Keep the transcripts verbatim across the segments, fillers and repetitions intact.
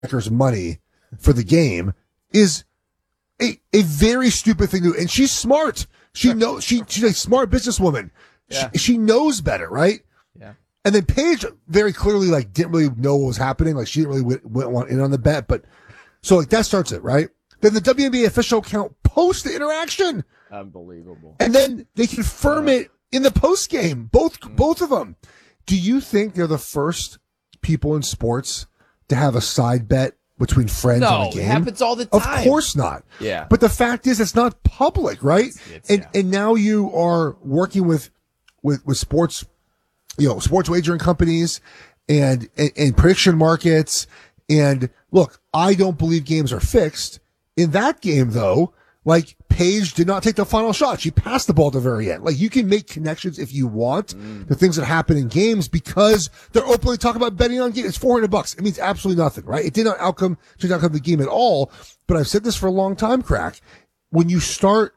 Becker's money for the game is a, a very stupid thing to do. And she's smart. She knows, she, she's a smart businesswoman. Yeah. She, she knows better, right? Yeah. And then Paige very clearly, like, didn't really know what was happening. Like, she didn't really w- w- want in on the bet, but so, like, that starts it, right? Then the W N B A official account posts the interaction. Unbelievable. And then they confirm uh, it in the post game. Both, mm. both of them. Do you think they're the first people in sports to have a side bet between friends no, on a game? It happens all the time. Of course not. Yeah. But the fact is, it's not public, right? It's, it's, and yeah. and now you are working with with with sports, you know, sports wagering companies and and, and prediction markets. And look, I don't believe games are fixed. In that game, though, like, Paige did not take the final shot. She passed the ball at the very end. Like, you can make connections if you want mm. to things that happen in games because they're openly talking about betting on games. It's four hundred bucks. It means absolutely nothing, right? It did not outcome, change the outcome of the game at all. But I've said this for a long time, Crack. When you start,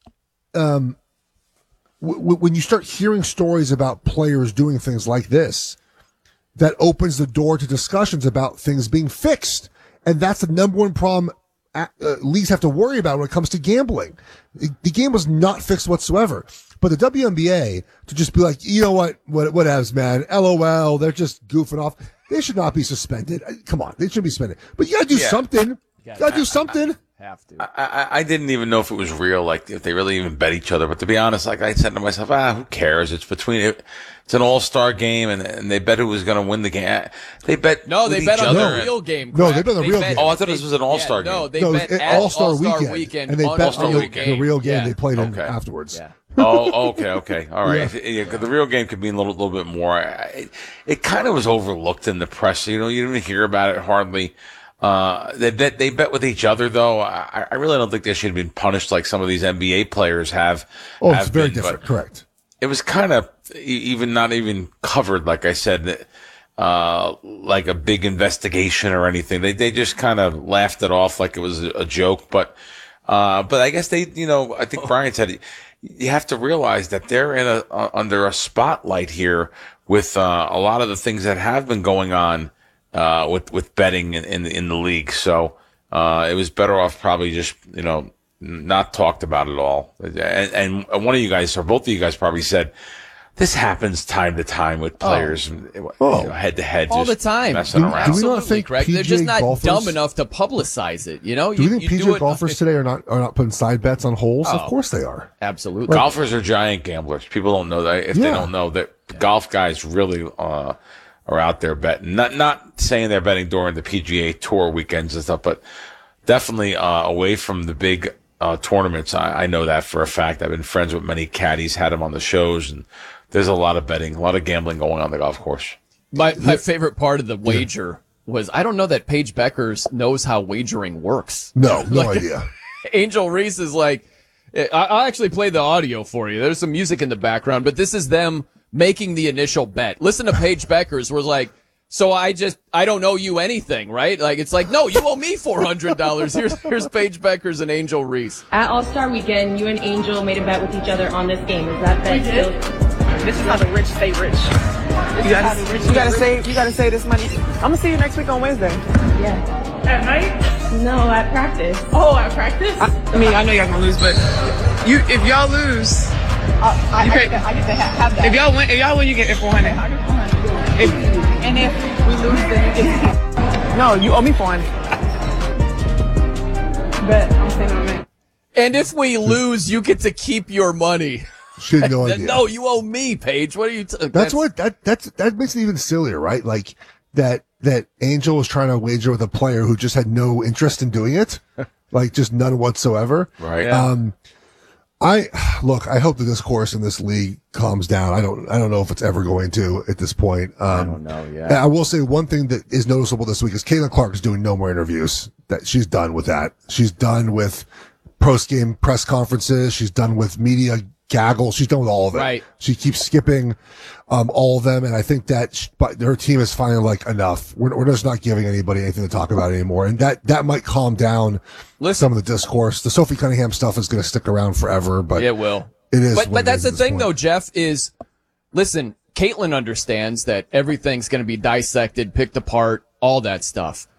um, w- w- when you start hearing stories about players doing things like this, that opens the door to discussions about things being fixed. And that's the number one problem uh, leagues have to worry about when it comes to gambling. The game was not fixed whatsoever. But the W N B A, to just be like, you know what, what, whatevs, man, LOL, they're just goofing off. They should not be suspended. Come on, they should be suspended. But you gotta do Yeah. something. You gotta- gotta do something. Have to. I, I, I didn't even know if it was real, like if they really even bet each other. But to be honest, like I said to myself, ah, who cares? It's between it. It's an all-star game, and, and they bet who was going to win the game. They bet No, with they each bet on other. the real game. No, Crack. they bet on the real bet- game. Oh, I thought this was an all-star yeah, No, game. they No, bet it- at All-Star All-Star weekend. weekend And they on bet the on real the, game. the real game Yeah. they played in Okay. afterwards. Yeah. Oh, okay, okay, all right. Yeah. Yeah, 'cause the real game could be a little, little bit more. It, it kind of was overlooked in the press. You know, you didn't hear about it hardly. Uh, they bet they bet with each other, though. I, I really don't think they should have been punished like some of these N B A players have. Oh, have it's very been, different. but Correct. It was kind of even not even covered, like I said, uh, like a big investigation or anything. They they just kind of laughed it off like it was a, a joke. But uh, but I guess they, you know, I think Brian said you have to realize that they're in a uh, under a spotlight here with uh, a lot of the things that have been going on uh, with with betting in in, in the league. So uh, it was better off probably just, you know, not talked about at all. And, and one of you guys, or both of you guys, probably said this happens time to time with players, Oh. you know, head to head, All just the time. messing Do- around. do we not Absolutely, think Craig. P G A They're just not golfers- dumb enough to publicize it. You know, Do you, you think you P G do A it- golfers today are not are not putting side bets on holes? Oh. Of course they are. Absolutely. Golfers are giant gamblers. People don't know that. If they Yeah. don't know that, golf guys really uh, are out there betting. Not not saying they're betting during the P G A Tour weekends and stuff, but definitely uh, away from the big uh, tournaments. I, I know that for a fact. I've been friends with many caddies, had them on the shows, and there's a lot of betting, a lot of gambling going on the golf course. My my favorite part of the wager was I don't know that Paige Beckers knows how wagering works. No, no Like, idea. Angel Reese is like, I- I'll actually play the audio for you. There's some music in the background, but this is them making the initial bet. Listen to Paige Beckers was like, so I just, I don't owe you anything, right? Like, it's like, no, you owe me four hundred dollars. Here's, here's Paige Beckers and Angel Reese. At All-Star Weekend, you and Angel made a bet with each other on this game. Is that bet still? This is how the rich stay rich. You gotta, you gotta save. You gotta save this money. I'm gonna see you next week on Wednesday. Yeah. At night? No, at practice. Oh, at practice? I, I mean, I know y'all gonna lose, but you, if y'all lose, Uh, I, You I, pay- get to, I get to ha- have that. if y'all win, if y'all win, you get four hundred. If, and if we lose, then you get to no, you owe me four hundred. Bet I'm staying on that. And if we lose, you get to keep your money. She had no idea. No, you owe me, Paige. What are you? T- That's, that's what that that's that makes it even sillier, right? Like that that Angel was trying to wager with a player who just had no interest in doing it, like just none whatsoever. Right. Yeah. Um, I look. I hope the discourse in this league calms down. I don't. I don't know if it's ever going to at this point. Um, I don't know. Yeah. and I will say one thing that is noticeable this week is Caitlin Clark is doing no more interviews. That she's done with that. She's done with post game press conferences. She's done with media gaggle. She's done with all of it. Right. She keeps skipping um, all of them, and I think that sh- but her team is finally like enough. We're, we're just not giving anybody anything to talk about anymore, and that that might calm down Listen. some of the discourse. The Sophie Cunningham stuff is going to stick around forever, but It will. it is. But what but it that's is the at this thing, point. though, Jeff. Is listen, Caitlin understands that everything's going to be dissected, picked apart, all that stuff.